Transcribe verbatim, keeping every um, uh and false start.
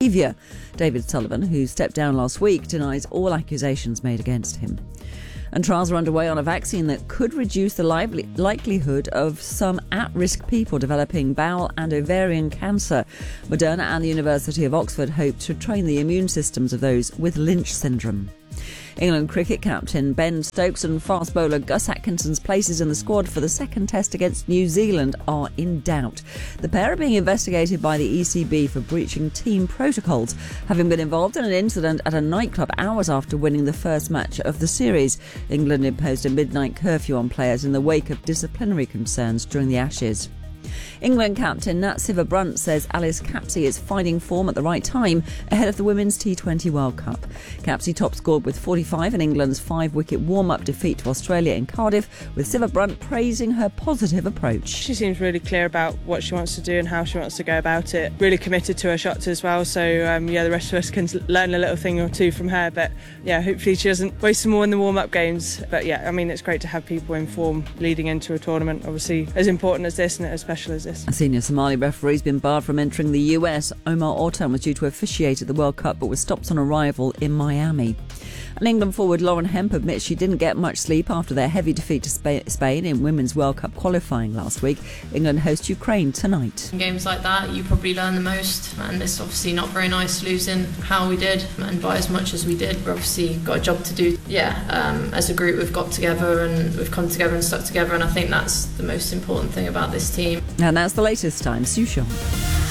behaviour. David Sullivan, who stepped down last week, denies all accusations made against him. And trials are underway on a vaccine that could reduce the lively- likelihood of some at-risk people developing bowel and ovarian cancer. Moderna and the University of Oxford hope to train the immune systems of those with Lynch syndrome. England cricket captain Ben Stokes and fast bowler Gus Atkinson's places in the squad for the second test against New Zealand are in doubt. The pair are being investigated by the E C B for breaching team protocols, having been involved in an incident at a nightclub hours after winning the first match of the series. England imposed a midnight curfew on players in the wake of disciplinary concerns during the Ashes. England captain Nat Sciver-Brunt says Alice Capsey is finding form at the right time ahead of the Women's T twenty World Cup. Capsey top scored with forty-five in England's five-wicket warm-up defeat to Australia in Cardiff, with Sciver-Brunt praising her positive approach. She seems really clear about what she wants to do and how she wants to go about it. Really committed to her shots as well, so um, yeah, the rest of us can learn a little thing or two from her, but yeah, hopefully she doesn't waste some more in the warm-up games. But yeah, I mean, it's great to have people in form leading into a tournament, obviously as important as this and as special as this. A senior Somali referee has been barred from entering the U S. Omar Ortan was due to officiate at the World Cup but was stopped on arrival in Miami. And England forward Lauren Hemp admits she didn't get much sleep after their heavy defeat to Spain in Women's World Cup qualifying last week. England host Ukraine tonight. In games like that, you probably learn the most, and it's obviously not very nice losing how we did and by as much as we did. We've obviously got a job to do. Yeah, um, as a group we've got together and we've come together and stuck together, and I think that's the most important thing about this team. And that's the latest time. Sue Shaw.